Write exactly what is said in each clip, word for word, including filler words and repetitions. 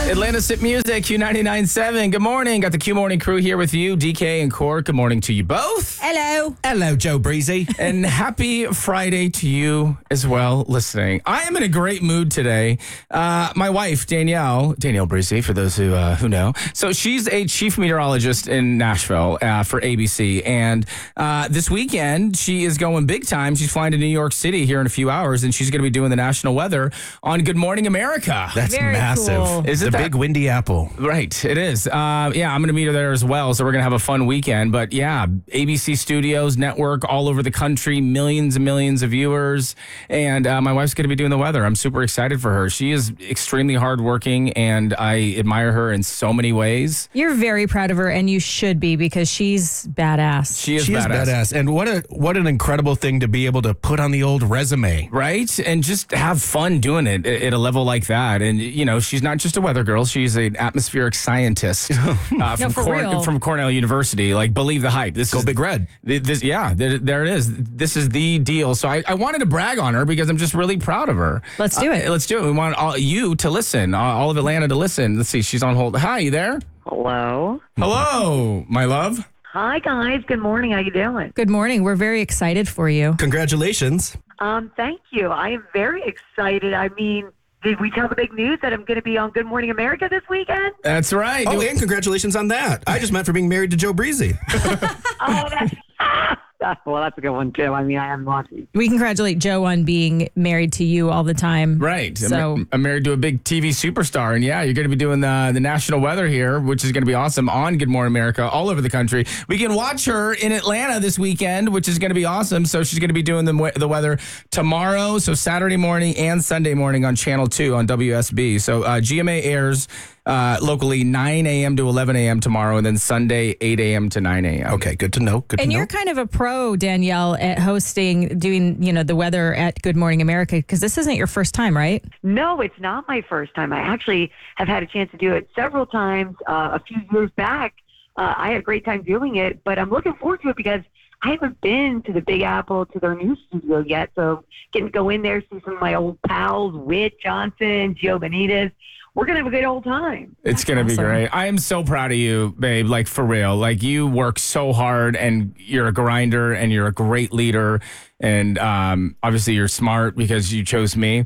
Atlanta Sip Music, Q ninety-nine point seven. Good morning. Got the Q Morning crew here with you, D K and Court. Good morning to you both. Hello. Hello, Joe Breezy. And happy Friday to you as well, listening. I am in a great mood today. Uh, my wife, Danielle, Danielle Breezy, for those who uh, who know. So she's a chief meteorologist in Nashville uh, for A B C. And uh, this weekend, she is going big time. She's flying to New York City here in a few hours, and she's going to be doing the national weather on Good Morning America. That's Very massive. cool. Is it the that- big windy apple? Right, it is. Uh, yeah, I'm going to meet her there as well, so we're going to have a fun weekend. But yeah, A B C Studios, network all over the country, millions and millions of viewers. And uh, my wife's going to be doing the weather. I'm super excited for her. She is extremely hardworking, and I admire her in so many ways. You're very proud of her, and you should be because she's badass. She is She badass. is badass. And what a what an incredible thing to be able to put on the old resume. Right? And just have fun doing it at a level like that. And, you know, she's not just a weather girl. She's an atmospheric scientist uh, from, for Cor- real. from Cornell University. Like, believe the hype. This Go is Big Red. th- This, yeah, th- there it is. This is the deal. So I, I wanted to brag on her because I'm just really proud of her. Let's do it. Uh, let's do it. We want all, you to listen, uh, all of Atlanta to listen. Let's see. She's on hold. Hi, you there? Hello. Hello, my love. Hi guys. Good morning. How you doing? Good morning. We're very excited for you. Congratulations. Um, thank you. I am very excited. I mean, did we tell the big news that I'm going to be on Good Morning America this weekend? That's right. Oh, and congratulations on that. I just meant for being married to Joe Breezy. Oh, that's well, that's a good one too. I mean, I am lucky. We congratulate Joe on being married to you all the time. Right. So- I'm, I'm married to a big T V superstar. And yeah, you're going to be doing the, the national weather here, which is going to be awesome on Good Morning America all over the country. We can watch her in Atlanta this weekend, which is going to be awesome. So she's going to be doing the, we- the weather tomorrow. So Saturday morning and Sunday morning on Channel two on W S B. So uh, G M A airs uh, locally nine a.m. to eleven a.m. tomorrow, and then Sunday eight a.m. to nine a.m. Okay, good to know. Good And to know. you're kind of a pro, Danielle, at hosting, doing, you know, the weather at Good Morning America, because this isn't your first time, right? No, it's not my first time. I actually have had a chance to do it several times. Uh, a few years back, uh, I had a great time doing it, but I'm looking forward to it because I haven't been to the Big Apple, to their new studio yet. So getting to go in there, see some of my old pals, Whit Johnson, Joe Benitez. We're going to have a good old time. It's going to be awesome. great. I am so proud of you, babe. Like, for real. Like, you work so hard, and you're a grinder, and you're a great leader. And um, obviously, you're smart because you chose me.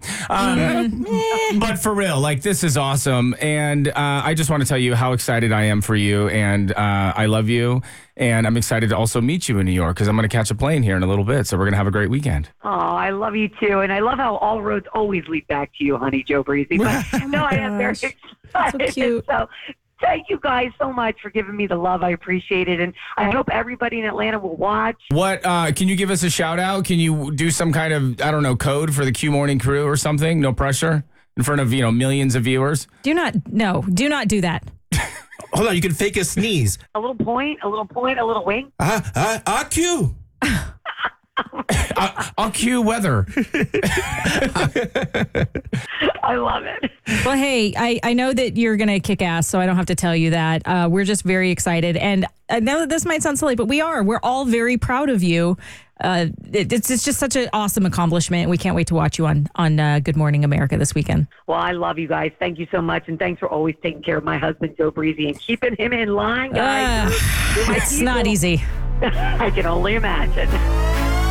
Um, but for real, like, this is awesome. And uh, I just want to tell you how excited I am for you. And uh, I love you. And I'm excited to also meet you in New York because I'm going to catch a plane here in a little bit. So we're going to have a great weekend. Oh, I love you too. And I love how all roads always lead back to you, honey, Joe Breezy. But no, I am very Gosh, excited. cute. So thank you guys so much for giving me the love. I appreciate it. And I hope everybody in Atlanta will watch. What, uh, can you give us a shout out? Can you do some kind of, I don't know, code for the Q Morning crew or something? No pressure in front of, you know, millions of viewers. Do not, no, do not do that. Hold on, you can fake a sneeze. A little point, a little point, a little wink. Ah, ah, ah, Q. I, I'll cue weather. I love it. Well, hey, I, I know that you're going to kick ass, so I don't have to tell you that. Uh, we're just very excited. And I know that this might sound silly, but we are. We're all very proud of you. Uh, it, it's, it's just such an awesome accomplishment. We can't wait to watch you on, on uh, Good Morning America this weekend. Well, I love you guys. Thank you so much. And thanks for always taking care of my husband, Joe Breezy, and keeping him in line, guys. Uh, You're my it's people. not easy. I can only imagine.